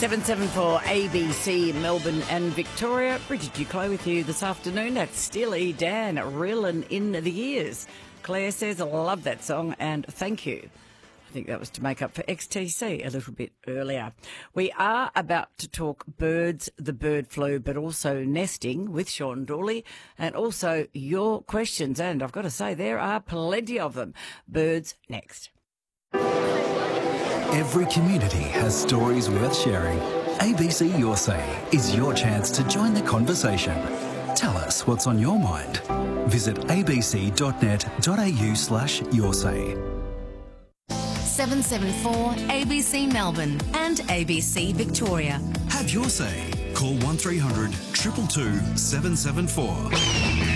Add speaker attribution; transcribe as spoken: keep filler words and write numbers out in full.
Speaker 1: seven seven four A B C, Melbourne and Victoria. Bridget Duclos with you this afternoon. That's Steely Dan, reeling in the years. Claire says, I love that song and thank you. I think that was to make up for X T C a little bit earlier. We are about to talk birds, the bird flu, but also nesting with Sean Dawley, and also your questions. And I've got to say, there are plenty of them. Birds next.
Speaker 2: Every community has stories worth sharing. A B C Your Say is your chance to join the conversation. Tell us what's on your mind. Visit abc.net.au slash your say.
Speaker 3: seven seven four A B C Melbourne and A B C Victoria.
Speaker 2: Have your say. Call one three hundred two two two seven seven four.